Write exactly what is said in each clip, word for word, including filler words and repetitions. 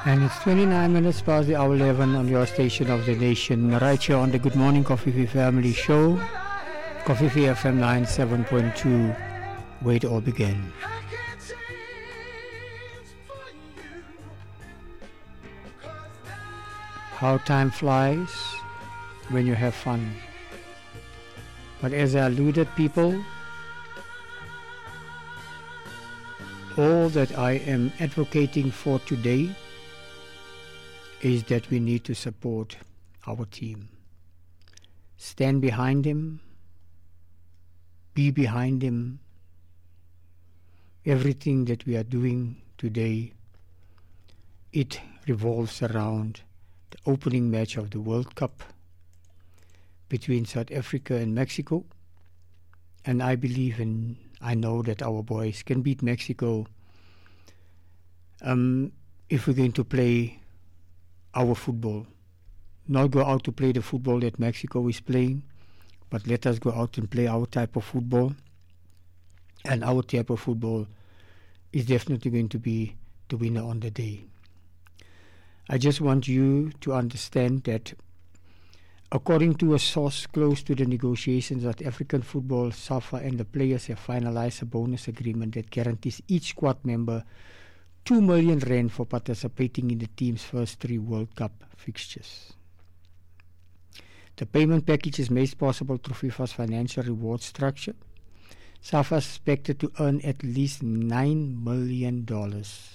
And it's twenty-nine minutes past the hour eleven on your station of the nation, right here on the Good Morning Coffee Free Family Show, Coffee Free F M ninety-seven point two, where it all began. How time flies when you have fun. But as I alluded, people, all that I am advocating for today is that we need to support our team. Stand behind him. Be behind him. Everything that we are doing today, it revolves around the opening match of the World Cup between South Africa and Mexico. And I believe and I know that our boys can beat Mexico um, if we're going to play our football. Not go out to play the football that Mexico is playing, but let us go out and play our type of football. And our type of football is definitely going to be the winner on the day. I just want you to understand that according to a source close to the negotiations that African Football, SAFA and the players have finalized a bonus agreement that guarantees each squad member two million rand for participating in the team's first three World Cup fixtures. The payment package is made possible through FIFA's financial reward structure. SAFA is expected to earn at least nine million dollars.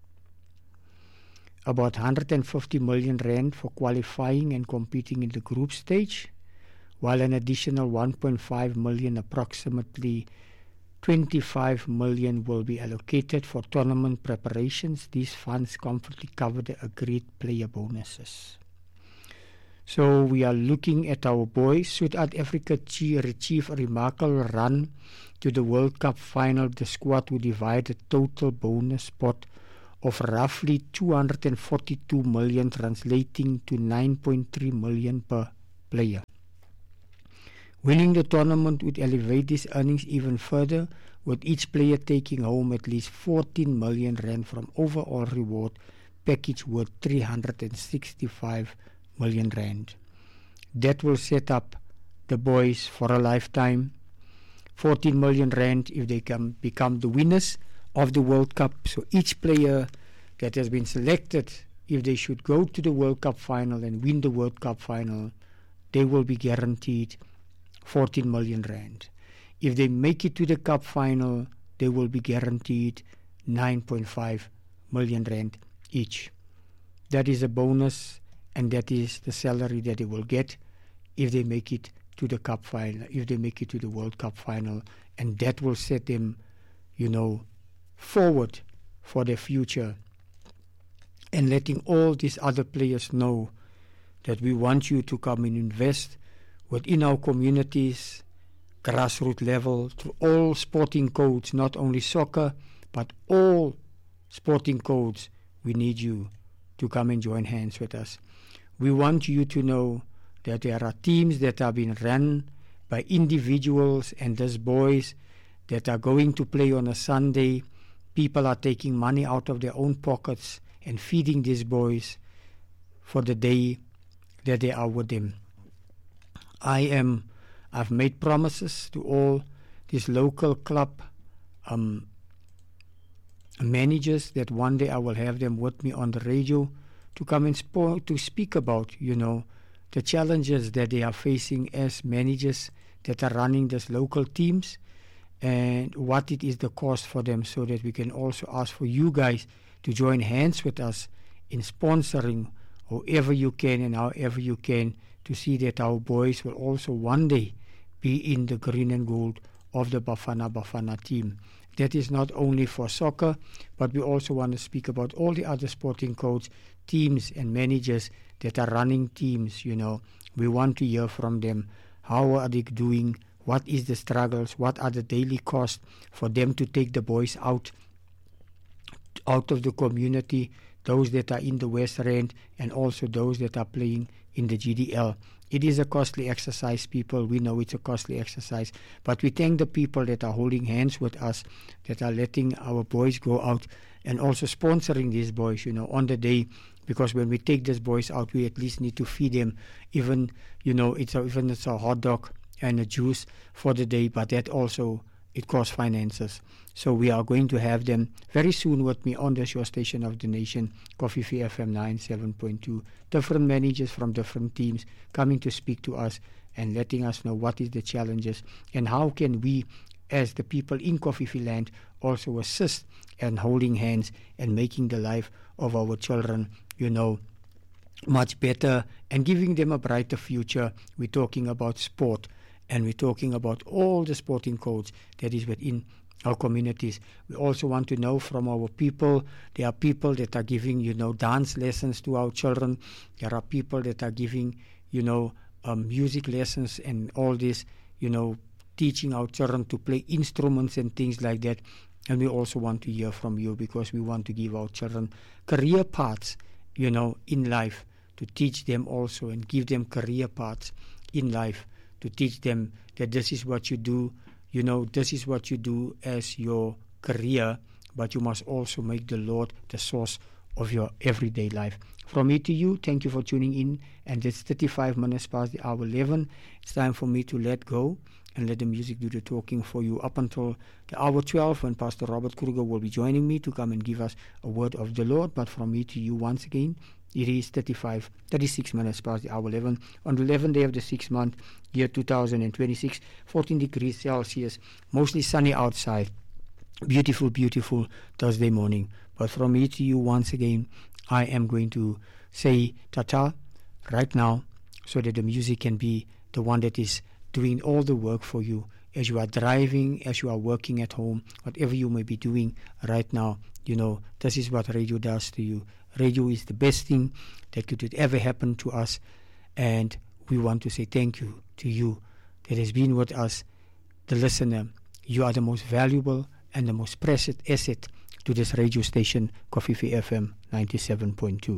About one hundred fifty million rand for qualifying and competing in the group stage, while an additional one point five million, approximately twenty-five million, will be allocated for tournament preparations. These funds comfortably cover the agreed player bonuses. So we are looking at our boys. Should South Africa achieve a remarkable run to the World Cup final, the squad will divide a total bonus pot of roughly two hundred forty-two million, translating to nine point three million per player. Winning the tournament would elevate these earnings even further, with each player taking home at least fourteen million rand from overall reward package worth three hundred sixty-five million rand. That will set up the boys for a lifetime. fourteen million rand if they can become the winners of the World Cup. So each player that has been selected, if they should go to the World Cup final and win the World Cup final, they will be guaranteed fourteen million rand. If they make it to the Cup final, they will be guaranteed nine point five million rand each. That is a bonus, and that is the salary that they will get if they make it to the Cup final, if they make it to the World Cup final, and that will set them, you know, forward for their future, and letting all these other players know that we want you to come and invest within our communities, grassroots level, through all sporting codes, not only soccer, but all sporting codes. We need you to come and join hands with us. We want you to know that there are teams that are being run by individuals and these boys that are going to play on a Sunday. People are taking money out of their own pockets and feeding these boys for the day that they are with them. I am, I've made promises to all these local club um, managers that one day I will have them with me on the radio to come and spo- to speak about, you know, the challenges that they are facing as managers that are running these local teams, and what it is the cost for them, so that we can also ask for you guys to join hands with us in sponsoring however you can and however you can, to see that our boys will also one day be in the green and gold of the Bafana Bafana team. That is not only for soccer, but we also want to speak about all the other sporting codes, teams and managers that are running teams, you know. We want to hear from them. How are they doing? What is the struggles? What are the daily costs for them to take the boys out, out of the community, those that are in the West Rand, and also those that are playing in the G D L. It is a costly exercise, people. We know it's a costly exercise. But we thank the people that are holding hands with us, that are letting our boys go out, and also sponsoring these boys, you know, on the day. Because when we take these boys out, we at least need to feed them. Even, you know, it's a, even it's a hot dog and a juice for the day. But that also, it costs finances. So we are going to have them very soon with me on the show station of the nation, Kofifi F M ninety-seven point two. Different managers from different teams coming to speak to us and letting us know what is the challenges and how can we, as the people in Kofifi land, also assist and holding hands and making the life of our children, you know, much better and giving them a brighter future. We're talking about sport, and we're talking about all the sporting codes that is within our communities. We also want to know from our people. There are people that are giving, you know, dance lessons to our children. There are people that are giving, you know, um, music lessons and all this, you know, teaching our children to play instruments and things like that. And we also want to hear from you, because we want to give our children career paths, you know, in life, to teach them also and give them career paths in life, to teach them that this is what you do, you know, this is what you do as your career, but you must also make the Lord the source of your everyday life. From me to you, thank you for tuning in, and it's thirty-five minutes past the hour eleven. It's time for me to let go and let the music do the talking for you up until the hour twelve, when Pastor Robert Kruger will be joining me to come and give us a word of the Lord. But from me to you once again, it is thirty-five, thirty-six minutes past the hour eleven on the eleventh day of the sixth month, year two thousand twenty-six, fourteen degrees Celsius, mostly sunny outside. Beautiful, beautiful Thursday morning. But from me to you once again, I am going to say ta-ta right now, so that the music can be the one that is doing all the work for you as you are driving, as you are working at home, whatever you may be doing right now. You know, this is what radio does to you. Radio is the best thing that could ever happen to us, and we want to say thank you to you that has been with us, the listener. You are the most valuable and the most precious asset to this radio station, Kofifi F M ninety-seven point two.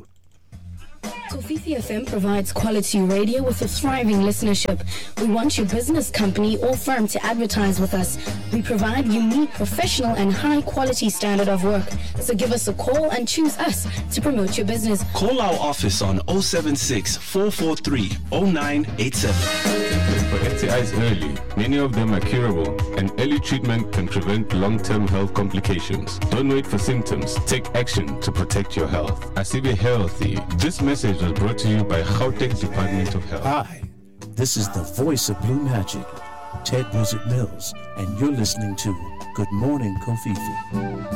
Kofifi F M provides quality radio with a thriving listenership. We want your business, company, or firm to advertise with us. We provide unique, professional, and high-quality standard of work. So give us a call and choose us to promote your business. Call our office on zero seven six, four four three, zero nine eight seven. For S T Is early, many of them are curable, and early treatment can prevent long-term health complications. Don't wait for symptoms. Take action to protect your health. Asibe Healthy. This message was brought to you by Gauteng Department of Health. Hi, this is the voice of Blue Magic, Ted Music Mills, and you're listening to Good Morning Kofifi.